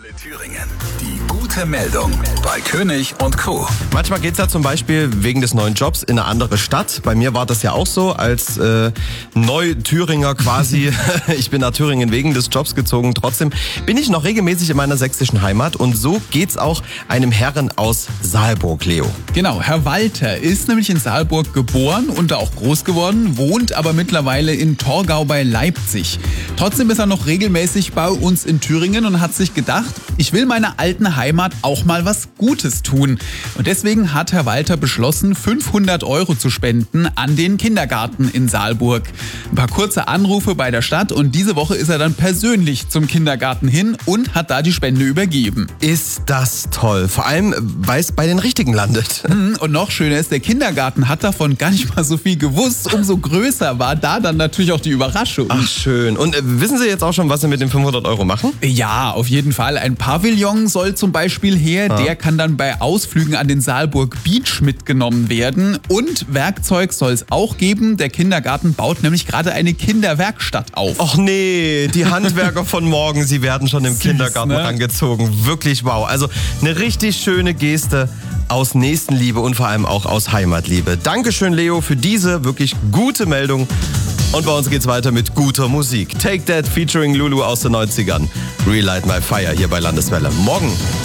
Thüringen. Die gute Meldung bei König und Co. Manchmal geht's ja zum Beispiel wegen des neuen Jobs in eine andere Stadt. Bei mir war das ja auch so, als Neu-Thüringer quasi. Ich bin nach Thüringen wegen des Jobs gezogen. Trotzdem bin ich noch regelmäßig in meiner sächsischen Heimat. Und so geht's auch einem Herren aus Saalburg, Leo. Genau, Herr Walter ist nämlich in Saalburg geboren und da auch groß geworden, wohnt aber mittlerweile in Torgau bei Leipzig. Trotzdem ist er noch regelmäßig bei uns in Thüringen und hat sich gedacht, ich will meiner alten Heimat auch mal was Gutes tun. Und deswegen hat Herr Walter beschlossen, 500 € zu spenden an den Kindergarten in Saalburg. Ein paar kurze Anrufe bei der Stadt und diese Woche ist er dann persönlich zum Kindergarten hin und hat da die Spende übergeben. Ist das toll. Vor allem, weil es bei den Richtigen landet. Und noch schöner ist, der Kindergarten hat davon gar nicht mal so viel gewusst. Umso größer war da dann natürlich auch die Überraschung. Ach schön. Und wissen Sie jetzt auch schon, was Sie mit den 500 € machen? Ja, auf jeden Fall. Ein Pavillon soll zum Beispiel her. Der kann dann bei Ausflügen an den Saalburg Beach mitgenommen werden. Und Werkzeug soll es auch geben. Der Kindergarten baut nämlich gerade eine Kinderwerkstatt auf. Och nee, die Handwerker von morgen, sie werden schon im Süß, Kindergarten ne? rangezogen. Wirklich wow. Also eine richtig schöne Geste aus Nächstenliebe und vor allem auch aus Heimatliebe. Dankeschön, Leo, für diese wirklich gute Meldung. Und bei uns geht's weiter mit guter Musik. Take That featuring Lulu aus den 90ern. Relight My Fire hier bei Landeswelle. Morgen